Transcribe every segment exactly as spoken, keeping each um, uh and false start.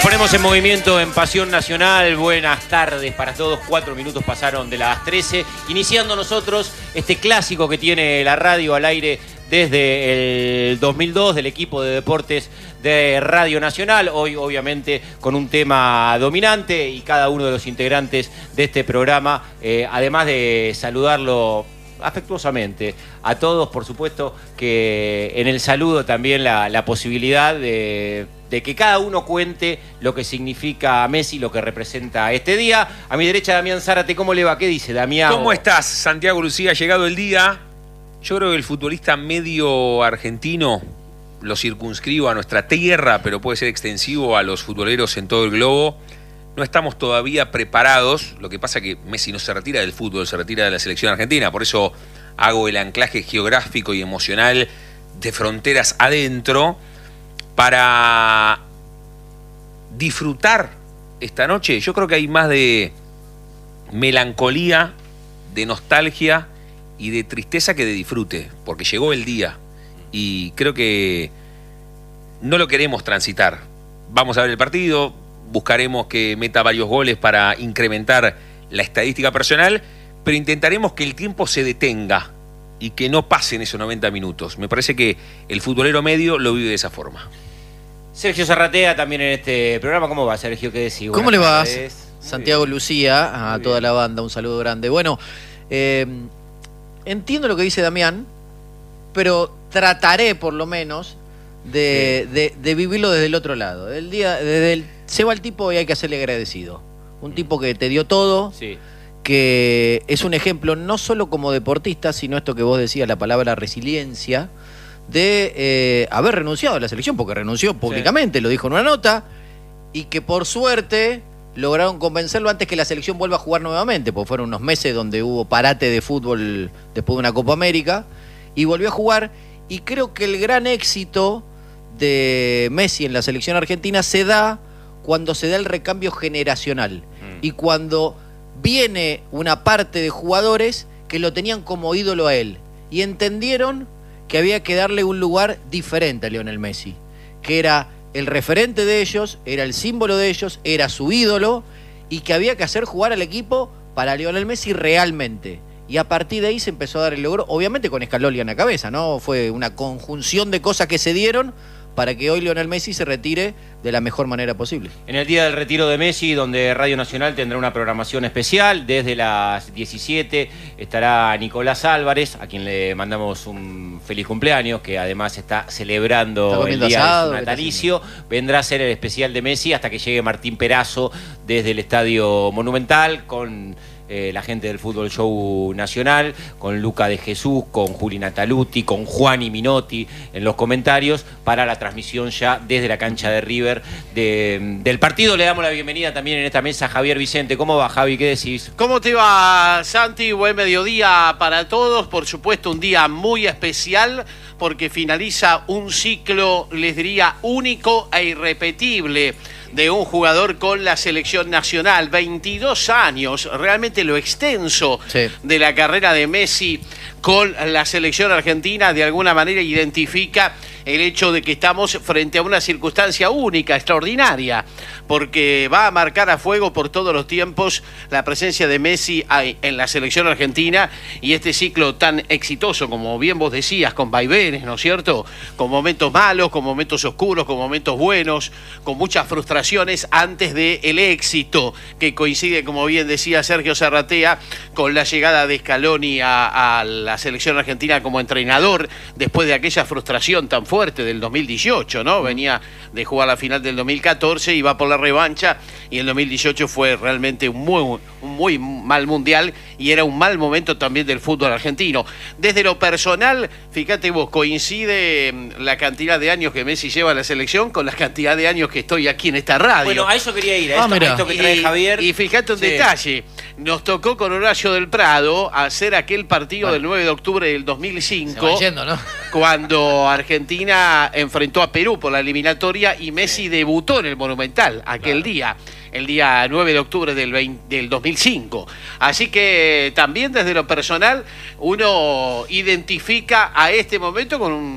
ponemos en movimiento en Pasión Nacional. Buenas tardes para todos. Cuatro minutos pasaron de las trece. Iniciando nosotros este clásico que tiene la radio al aire desde el dos mil dos del equipo de deportes de Radio Nacional. Hoy obviamente con un tema dominante y cada uno de los integrantes de este programa, eh, además de saludarlo afectuosamente a todos, por supuesto que en el saludo también la, la posibilidad de, de que cada uno cuente lo que significa Messi, lo que representa este día. A mi derecha, Damián Zárate. ¿Cómo le va? ¿Qué dice, Damián? ¿Cómo estás, Santiago Lucía? Ha llegado el día. Yo creo que el futbolista medio argentino, lo circunscribo a nuestra tierra, pero puede ser extensivo a los futboleros en todo el globo. No estamos todavía preparados. Lo que pasa es que Messi no se retira del fútbol, se retira de la selección argentina. Por eso hago el anclaje geográfico y emocional de fronteras adentro para disfrutar esta noche. Yo creo que hay más de melancolía, de nostalgia y de tristeza que de disfrute, porque llegó el día y creo que no lo queremos transitar. Vamos a ver el partido, buscaremos que meta varios goles para incrementar la estadística personal, pero intentaremos que el tiempo se detenga y que no pasen esos noventa minutos. Me parece que el futbolero medio lo vive de esa forma. Sergio Zarratea también en este programa. ¿Cómo va, Sergio? ¿Qué decís? ¿Cómo le va? Tardes. Santiago Lucía, a toda la banda, un saludo grande. Bueno, eh, entiendo lo que dice Damián, pero trataré por lo menos de, sí. de, de vivirlo desde el otro lado. El día, desde el, se va el tipo y hay que hacerle agradecido. Un tipo que te dio todo, sí. que es un ejemplo no solo como deportista, sino esto que vos decías, la palabra resiliencia, de eh, haber renunciado a la selección, porque renunció públicamente, sí. lo dijo en una nota, y que por suerte lograron convencerlo antes que la selección vuelva a jugar nuevamente, porque fueron unos meses donde hubo parate de fútbol después de una Copa América, y volvió a jugar, y creo que el gran éxito de Messi en la selección argentina se da cuando se da el recambio generacional, mm. y cuando viene una parte de jugadores que lo tenían como ídolo a él, y entendieron que había que darle un lugar diferente a Lionel Messi, que era el referente de ellos, era el símbolo de ellos, era su ídolo, y que había que hacer jugar al equipo para Lionel Messi realmente. Y a partir de ahí se empezó a dar el logro, obviamente con Scaloni en la cabeza, ¿no? Fue una conjunción de cosas que se dieron para que hoy Lionel Messi se retire de la mejor manera posible. En el día del retiro de Messi, donde Radio Nacional tendrá una programación especial, desde las diecisiete estará Nicolás Álvarez, a quien le mandamos un feliz cumpleaños, que además está celebrando está el día asado, de su natalicio. Vendrá a ser el especial de Messi hasta que llegue Martín Perazo desde el Estadio Monumental, con Eh, la gente del Fútbol Show Nacional, con Luca de Jesús, con Juli Nataluti, con Juan y Minotti en los comentarios, para la transmisión ya desde la cancha de River de, del partido. Le damos la bienvenida también en esta mesa a Javier Vicente. ¿Cómo va, Javi? ¿Qué decís? ¿Cómo te va, Santi? Buen mediodía para todos. Por supuesto, un día muy especial porque finaliza un ciclo, les diría, único e irrepetible de un jugador con la selección nacional. veintidós años, realmente lo extenso sí. de la carrera de Messi con la selección argentina de alguna manera identifica el hecho de que estamos frente a una circunstancia única, extraordinaria, porque va a marcar a fuego por todos los tiempos la presencia de Messi en la selección argentina y este ciclo tan exitoso, como bien vos decías, con vaivenes, ¿no es cierto? Con momentos malos, con momentos oscuros, con momentos buenos, con muchas frustraciones antes del éxito, que coincide, como bien decía Sergio Zarratea, con la llegada de Scaloni a, a la selección argentina como entrenador, después de aquella frustración tan fuerte fuerte del dos mil dieciocho, ¿no? Venía de jugar la final del dos mil catorce y va por la revancha, y el dos mil dieciocho fue realmente un muy, un muy mal mundial y era un mal momento también del fútbol argentino. Desde lo personal, fíjate vos, coincide la cantidad de años que Messi lleva a la selección con la cantidad de años que estoy aquí en esta radio. Bueno, a eso quería ir, a esto, ah, a esto que trae y, Javier. Y fíjate un sí. detalle, nos tocó con Horacio del Prado hacer aquel partido bueno. del nueve de octubre del dos mil cinco, Se va yendo, ¿no? cuando Argentina enfrentó a Perú por la eliminatoria y Messi sí. debutó en el Monumental aquel claro. día, el día nueve de octubre del, veinte, del dos mil cinco. Así que también desde lo personal uno identifica a este momento con un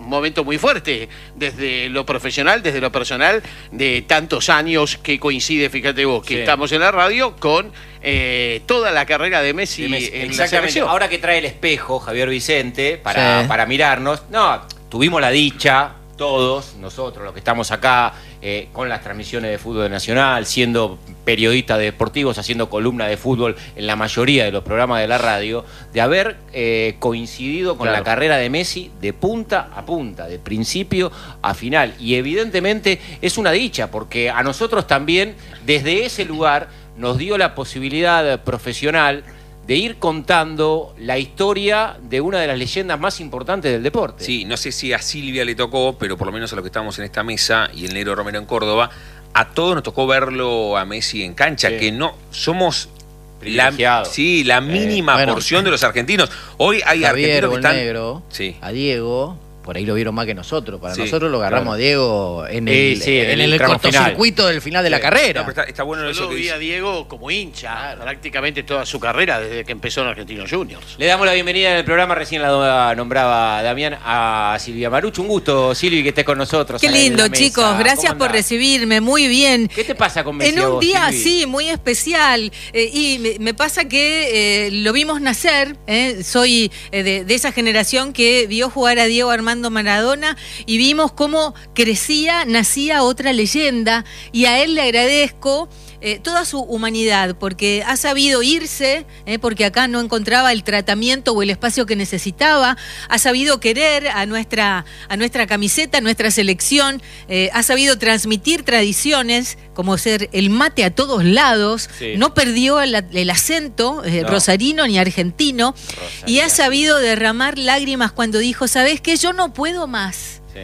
un momento muy fuerte, desde lo profesional, desde lo personal, de tantos años que coincide, fíjate vos, que Sí. estamos en la radio con eh, toda la carrera de Messi, de Messi. en la Exactamente. selección. Ahora que trae el espejo, Javier Vicente, para, Sí. para mirarnos. No, tuvimos la dicha, todos, nosotros, los que estamos acá, eh, con las transmisiones de fútbol nacional, siendo periodistas deportivos, haciendo columna de fútbol en la mayoría de los programas de la radio, de haber eh, coincidido con Claro. la carrera de Messi de punta a punta, de principio a final. Y evidentemente es una dicha, porque a nosotros también, desde ese lugar, nos dio la posibilidad profesional de ir contando la historia de una de las leyendas más importantes del deporte. Sí, no sé si a Silvia le tocó, pero por lo menos a los que estamos en esta mesa y el Negro Romero en Córdoba, a todos nos tocó verlo a Messi en cancha, Sí. que no somos la, Privilegiados. sí, la mínima bueno. porción de los argentinos. Hoy hay Javier argentinos o que el están... negro, Sí. a Diego, por ahí lo vieron más que nosotros. Para Sí, nosotros lo agarramos claro. a Diego en Sí, el, sí, en en el el, tramo cortocircuito del final de la Sí. carrera. No, pero está, está bueno Yo eso lo que vi dice. a Diego como hincha, Claro. prácticamente toda su carrera, desde que empezó en Argentinos Juniors. Le damos la bienvenida en el programa, recién la nombraba Damián, a Silvia Marucho. Un gusto, Silvi, que estés con nosotros. Qué acá en lindo, la mesa. chicos. Gracias ¿Cómo por andás? recibirme. Muy bien. ¿Qué te pasa con Messi En a un vos, día, Silvi? sí, muy especial. Eh, y me, me pasa que eh, lo vimos nacer. eh, Soy eh, de, de esa generación que vio jugar a Diego Armando Maradona y vimos cómo crecía, nacía otra leyenda. Y a él le agradezco eh, toda su humanidad, porque ha sabido irse, eh, porque acá no encontraba el tratamiento o el espacio que necesitaba. Ha sabido querer a nuestra, a nuestra camiseta, a nuestra selección. eh, ha sabido transmitir tradiciones, como ser el mate a todos lados. Sí. No perdió el, el acento eh, No. rosarino ni argentino. Rosalía, Y ha sí. sabido derramar lágrimas cuando dijo, ¿sabés qué? Yo no puedo más. Sí.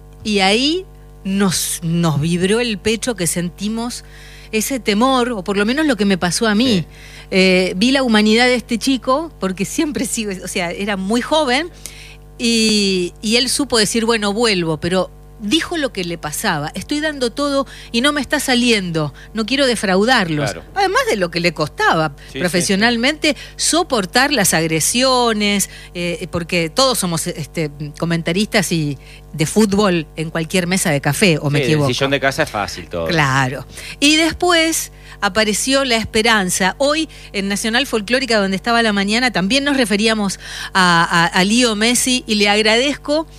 Y ahí nos, nos vibró el pecho, que sentimos ese temor, o por lo menos lo que me pasó a mí. Sí. Eh, vi la humanidad de este chico, porque siempre sigo, o sea, era muy joven, y, y él supo decir, bueno, vuelvo, pero dijo lo que le pasaba. Estoy dando todo y no me está saliendo. No quiero defraudarlos. Claro. Además de lo que le costaba Sí, profesionalmente soportar las agresiones, eh, porque todos somos este, comentaristas y de fútbol en cualquier mesa de café, o me Sí, equivoco. el sillón de casa es fácil todo. Claro. Y después apareció la esperanza. Hoy en Nacional Folclórica, donde estaba la mañana, también nos referíamos a, a, a Lío Messi, y le agradezco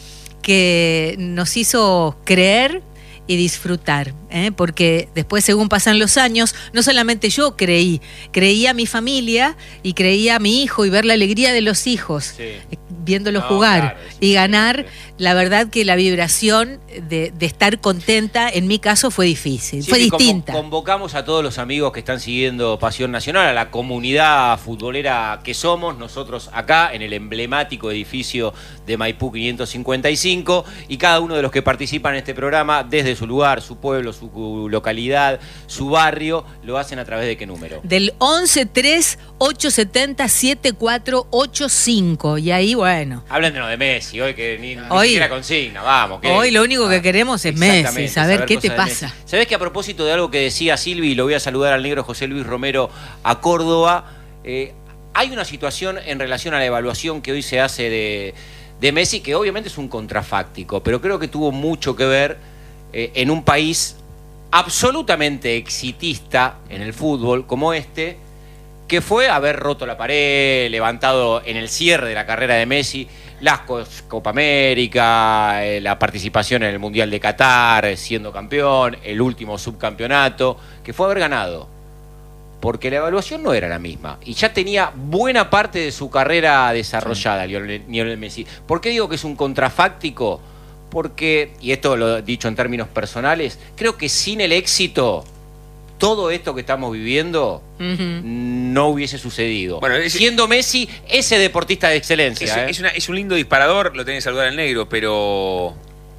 que nos hizo creer y disfrutar, ¿eh? Porque después, según pasan los años, no solamente yo creí, creí a mi familia y creí a mi hijo, y ver la alegría de los hijos, Sí. eh, viéndolo No, jugar claro, es y ganar. impresionante. La verdad que la vibración de, de estar contenta, en mi caso, fue difícil, Sí, fue sí, convo- distinta. Convocamos a todos los amigos que están siguiendo Pasión Nacional, a la comunidad futbolera que somos, nosotros acá en el emblemático edificio de Maipú quinientos cincuenta y cinco, y cada uno de los que participan en este programa, desde su lugar, su pueblo, su localidad, su barrio, lo hacen a través de qué número. Del once tres ocho setenta siete cuatro ocho cinco. Y ahí, bueno, Hablen de lo de Messi, hoy que ni, ni Hoy- siquiera consigna, vamos. que- hoy lo único que queremos es Messi, Exactamente, saber qué te cosas de pasa. Messi. ¿Sabés que a propósito de algo que decía Silvi, y lo voy a saludar al negro José Luis Romero a Córdoba, eh, hay una situación en relación a la evaluación que hoy se hace de, de Messi, que obviamente es un contrafáctico, pero creo que tuvo mucho que ver eh, en un país absolutamente exitista en el fútbol como este, que fue haber roto la pared, levantado en el cierre de la carrera de Messi las co- Copa América, eh, la participación en el Mundial de Qatar, eh, siendo campeón, el último subcampeonato, que fue haber ganado. Porque la evaluación no era la misma. Y ya tenía buena parte de su carrera desarrollada, Lionel, Lionel Messi. ¿Por qué digo que es un contrafáctico? Porque, y esto lo he dicho en términos personales, creo que sin el éxito, todo esto que estamos viviendo Ujú. no hubiese sucedido. Bueno, es- Siendo Messi ese deportista de excelencia. Es, ¿eh? es una- es un lindo disparador, lo tenés que saludar al negro, pero...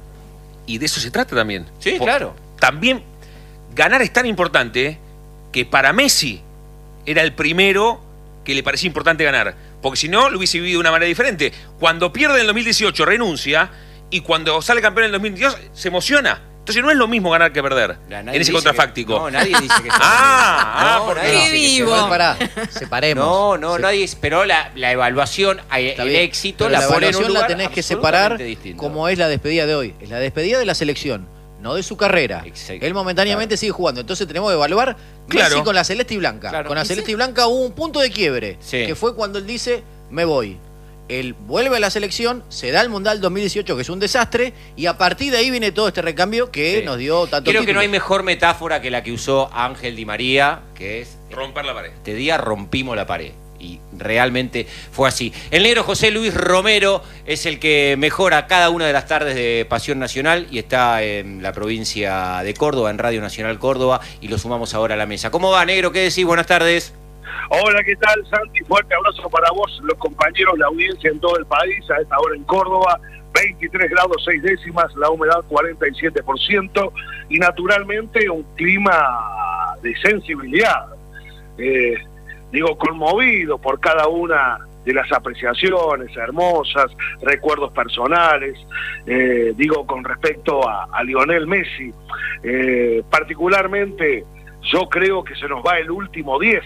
Y de eso se trata también. Sí, Po- claro. También ganar es tan importante que para Messi era el primero que le parecía importante ganar. Porque si no, lo hubiese vivido de una manera diferente. Cuando pierde en el dos mil dieciocho, renuncia, y cuando sale campeón en el dos mil veintidós, se emociona. Entonces no es lo mismo ganar que perder Ya, en nadie ese dice contrafáctico. que- no, nadie dice que son Ah, lo mismo. ah, No, por nadie qué dice que vivo. son- Igual, pará, separemos. No, no, Se- nadie. Pero la, la evaluación, Está el bien, éxito, pero la, la pone en un evaluación la lugar tenés que separar absolutamente distinto. como es la despedida de hoy. Es la despedida de la selección, no de su carrera. Exacto. Él momentáneamente sigue jugando. Entonces tenemos que evaluar Claro. Messi con la celeste y blanca. Claro. Con la Y celeste sí. y blanca hubo un punto de quiebre, Sí. que fue cuando él dice, me voy. Él vuelve a la selección, se da el Mundial dos mil dieciocho, que es un desastre, y a partir de ahí viene todo este recambio que Sí. nos dio tanto Creo que no hay título. mejor metáfora que la que usó Ángel Di María, que es Romper la pared. este día rompimos la pared. Y realmente fue así. El negro José Luis Romero es el que mejora cada una de las tardes de Pasión Nacional y está en la provincia de Córdoba, en Radio Nacional Córdoba, y lo sumamos ahora a la mesa. ¿Cómo va, negro? ¿Qué decís? Buenas tardes. Hola, ¿qué tal, Santi? Fuerte abrazo para vos, los compañeros, la audiencia en todo el país, a esta hora en Córdoba, veintitrés grados seis décimas, la humedad cuarenta y siete por ciento y naturalmente un clima de sensibilidad. Eh, digo, conmovido por cada una de las apreciaciones hermosas, recuerdos personales, eh, digo, con respecto a, a Lionel Messi. Eh, particularmente, yo creo que se nos va el último diez.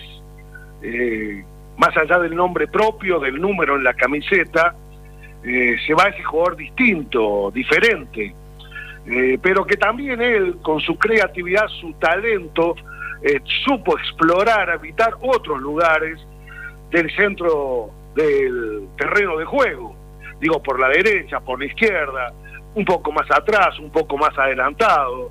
Eh, más allá del nombre propio, del número en la camiseta, eh, se va ese jugador distinto, diferente, eh, pero que también él, con su creatividad, su talento, eh, supo explorar, habitar otros lugares del centro del terreno de juego, digo, por la derecha, por la izquierda, un poco más atrás, un poco más adelantado.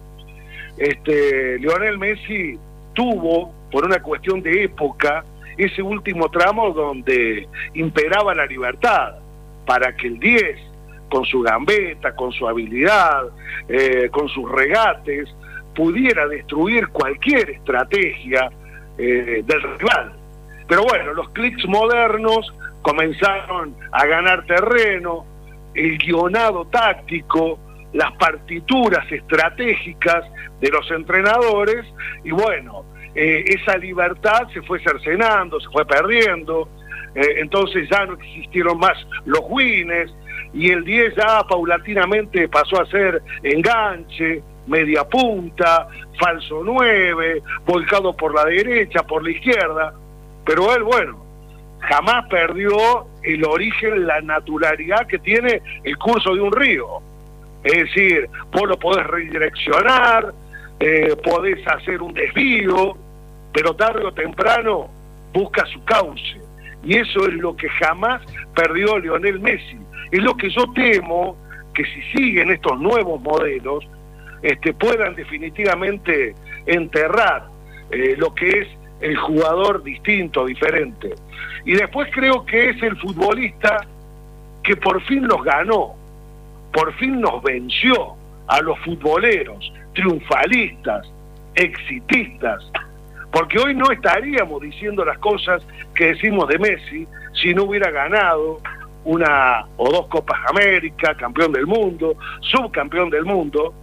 Este, Lionel Messi tuvo, por una cuestión de época, ese último tramo donde imperaba la libertad, para que el diez, con su gambeta, con su habilidad, eh, con sus regates, pudiera destruir cualquier estrategia eh, del rival. Pero bueno, los clics modernos comenzaron a ganar terreno, el guionado táctico, las partituras estratégicas de los entrenadores, y bueno, eh, esa libertad se fue cercenando, se fue perdiendo, eh, entonces ya no existieron más los wins, y el diez ya paulatinamente pasó a ser enganche, media punta, falso nueve, volcado por la derecha, por la izquierda, pero él, bueno, jamás perdió el origen, la naturalidad que tiene el curso de un río. Es decir, vos lo podés redireccionar, eh, podés hacer un desvío, pero tarde o temprano busca su cauce. Y eso es lo que jamás perdió Lionel Messi. Es lo que yo temo que si siguen estos nuevos modelos, este, puedan definitivamente enterrar eh, lo que es el jugador distinto, diferente. Y después creo que es el futbolista que por fin los ganó, por fin nos venció a los futboleros, triunfalistas, exitistas, porque hoy no estaríamos diciendo las cosas que decimos de Messi si no hubiera ganado una o dos Copas América, campeón del mundo, subcampeón del mundo,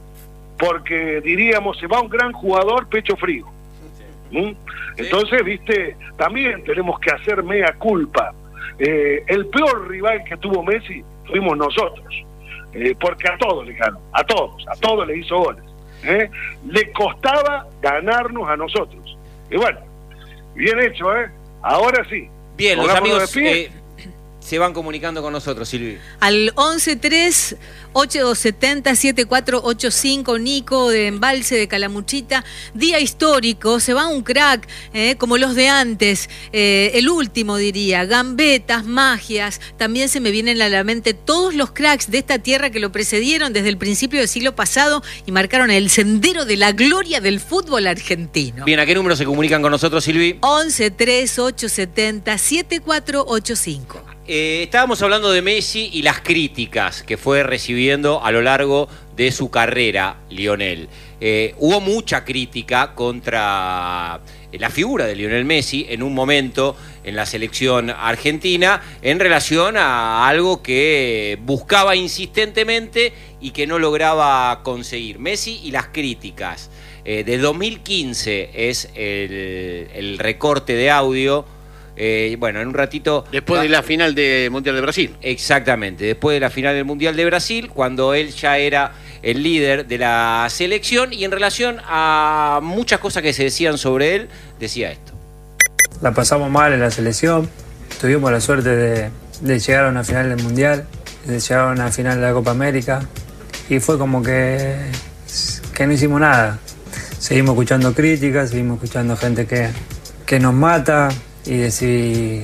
porque diríamos, se va un gran jugador pecho frío. ¿Mm? Entonces, viste, también tenemos que hacer mea culpa. Eh, el peor rival que tuvo Messi fuimos nosotros, eh, porque a todos le ganó, a todos, a todos le hizo goles. ¿eh? Le costaba ganarnos a nosotros. Y bueno, bien hecho, ¿eh? Ahora sí. Bien, los Pongámonos amigos de pie. eh, se van comunicando con nosotros, Silvi. Al once tres ocho dos siete cero siete cuatro ocho cinco, Nico de Embalse de Calamuchita. Día histórico, se va un crack, eh, como los de antes, eh, el último diría, gambetas, magias, también se me vienen a la mente todos los cracks de esta tierra que lo precedieron desde el principio del siglo pasado y marcaron el sendero de la gloria del fútbol argentino. Bien, ¿a qué número se comunican con nosotros, Silvi? once tres ocho siete cero siete cuatro ocho cinco. Eh, estábamos hablando de Messi y las críticas que fue recibiendo a lo largo de su carrera, Lionel. Eh, hubo mucha crítica contra la figura de Lionel Messi en un momento en la selección argentina en relación a algo que buscaba insistentemente y que no lograba conseguir. Messi y las críticas. Eh, de dos mil quince es el, el recorte de audio. Eh, bueno, en un ratito... Después de la final del Mundial de Brasil. Exactamente, después de la final del Mundial de Brasil, cuando él ya era el líder de la selección, y en relación a muchas cosas que se decían sobre él, decía esto. La pasamos mal en la selección, tuvimos la suerte de, de llegar a una final del Mundial, de llegar a una final de la Copa América, y fue como que, que no hicimos nada. Seguimos escuchando críticas, seguimos escuchando gente que, que nos mata y decir,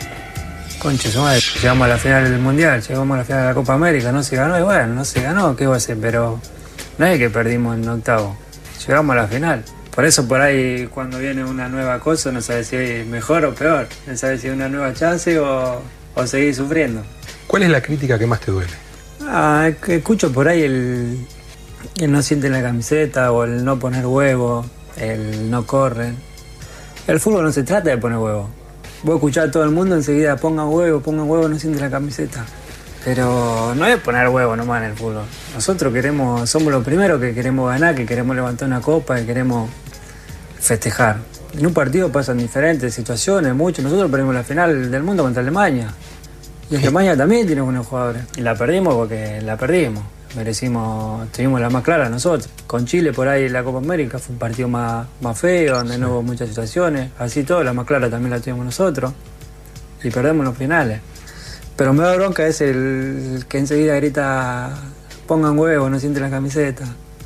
concha su madre, llegamos a la final del Mundial, llegamos a la final de la Copa América, no se ganó, y bueno, no se ganó, ¿qué va a hacer? Pero no es que perdimos en octavo, llegamos a la final. Por eso por ahí cuando viene una nueva cosa no sabes si es mejor o peor, no sabes si es una nueva chance o, o seguir sufriendo. ¿Cuál es la crítica que más te duele? Ah, que escucho por ahí el, el no sienten la camiseta o el no poner huevo, el no corren. El fútbol no se trata de poner huevo. Vos escuchás a todo el mundo enseguida, pongan huevo, pongan huevo, no sienten la camiseta. Pero no es poner huevo nomás en el fútbol. Nosotros queremos, somos los primeros que queremos ganar, que queremos levantar una copa, que queremos festejar. En un partido pasan diferentes situaciones, mucho. Nosotros perdimos la final del mundo contra Alemania. Y Alemania también tiene buenos jugadores. Y la perdimos porque la perdimos. Merecimos, tuvimos la más clara nosotros. Con Chile por ahí en la Copa América fue un partido más, más feo, donde no hubo muchas situaciones. Así todo, la más clara también la tuvimos nosotros. Y perdemos los finales. Pero me da bronca es el que enseguida grita, pongan huevo, no sienten la camiseta.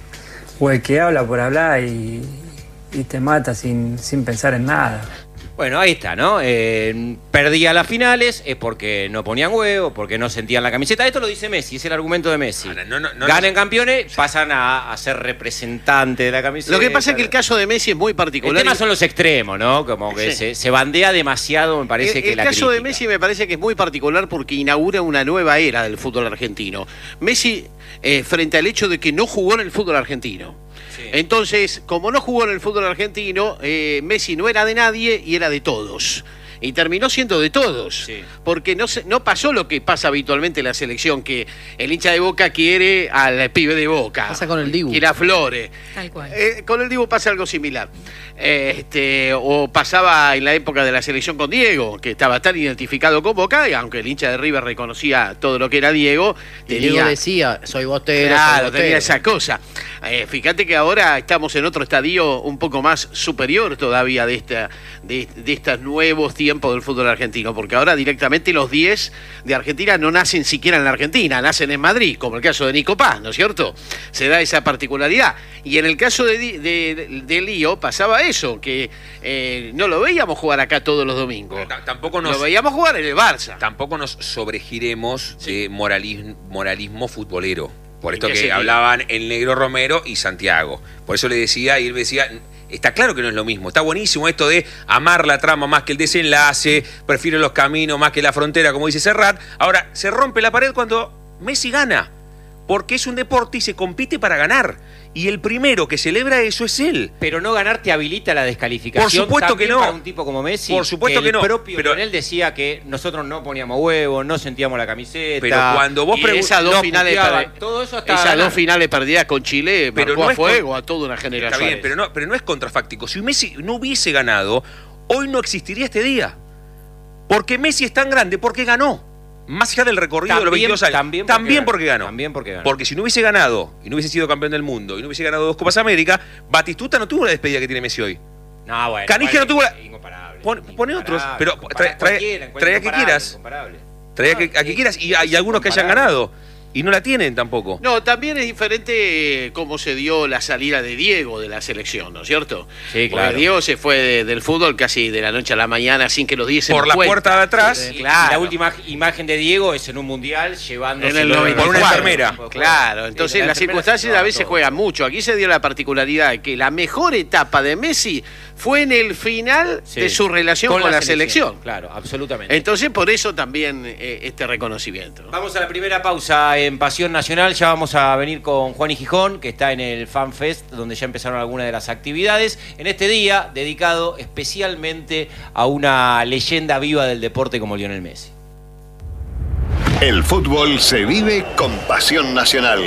O el que habla por hablar y, y te mata sin, sin pensar en nada. Bueno, ahí está, ¿no? Eh, perdía las finales, es porque no ponían huevo, porque no sentían la camiseta. Esto lo dice Messi, es el argumento de Messi. No, no, no, no, Ganen no. campeones, pasan a, a ser representantes de la camiseta. Lo que pasa es que el caso de Messi es muy particular. El tema son los extremos, ¿no? Como que sí. se, se bandea demasiado, me parece el, que el la El caso crítica. de Messi me parece que es muy particular porque inaugura una nueva era del fútbol argentino. Messi, eh, frente al hecho de que no jugó en el fútbol argentino. Entonces, como no jugó en el fútbol argentino, eh, Messi no era de nadie y era de todos. Y terminó siendo de todos. Sí. Porque no, se, no pasó lo que pasa habitualmente en la selección, que el hincha de Boca quiere al pibe de Boca. Pasa con el Dibu. Quiere a Flores. Tal cual. Eh, con el Dibu pasa algo similar. Eh, este, o pasaba en la época de la selección con Diego, que estaba tan identificado con Boca, y aunque el hincha de River reconocía todo lo que era Diego, y tenía, Diego decía, soy bostero, claro, soy bostero. tenía esa cosa. Eh, fíjate que ahora estamos en otro estadio un poco más superior todavía de esta de, de estos nuevos tiempos del fútbol argentino, porque ahora directamente los diez de Argentina no nacen siquiera en la Argentina, nacen en Madrid, como el caso de Nico Paz, ¿no es cierto? Se da esa particularidad. Y en el caso de, de, de, de Lío pasaba eso, que eh, no lo veíamos jugar acá todos los domingos. T- tampoco nos, lo veíamos jugar en el Barça. Tampoco nos sobregiremos sí. de moralismo, moralismo futbolero. Por esto que sentido? hablaban el Negro Romero y Santiago. Por eso le decía, y él me decía, está claro que no es lo mismo. Está buenísimo esto de amar la trama más que el desenlace, prefiero los caminos más que la frontera, como dice Serrat. Ahora, se rompe la pared cuando Messi gana. Porque es un deporte y se compite para ganar. Y el primero que celebra eso es él. Pero no ganar te habilita la descalificación. Por supuesto que no. Para un tipo como Messi. Por supuesto que, el no. El propio pero él decía que nosotros no poníamos huevos, no sentíamos la camiseta. Pero cuando vos preguntas esas dos no finales puteaban, todo eso hasta esas ganar. dos finales perdidas con Chile pero marcó no a es fuego con... a toda una generación. Está bien, pero no, pero no es contrafáctico. Si Messi no hubiese ganado, hoy no existiría este día. Porque Messi es tan grande, porque ganó. Más allá del recorrido también, de los veintidós años. También porque, también porque ganó. También porque ganó. Porque si no hubiese ganado y no hubiese sido campeón del mundo y no hubiese ganado dos Copas América, Batistuta no tuvo la despedida que tiene Messi hoy. No, bueno. Caniggia no tuvo la... Incomparable. Pon, pone otros, pero trae, trae, trae, trae a que quieras. Trae a que, a que quieras y hay algunos que hayan ganado. Y no la tienen tampoco. No, también es diferente cómo se dio la salida de Diego de la selección, ¿no es cierto? Sí, claro. Porque Diego se fue de, del fútbol casi de la noche a la mañana sin que los diesen por la cuenta. puerta de atrás. Sí, claro. Y la última imagen de Diego es en un mundial llevándose en el noventa y cuatro. Por una enfermera. Claro, entonces sí, las circunstancias a veces juegan mucho. Aquí se dio la particularidad de que la mejor etapa de Messi fue en el final sí. de su relación con, con la, la selección. selección. Claro, absolutamente. Entonces por eso también eh, este reconocimiento. Vamos a la primera pausa en Pasión Nacional. Ya vamos a venir con Juan y Gijón, que está en el Fan Fest, donde ya empezaron algunas de las actividades. En este día, dedicado especialmente a una leyenda viva del deporte como Lionel Messi. El fútbol se vive con Pasión Nacional.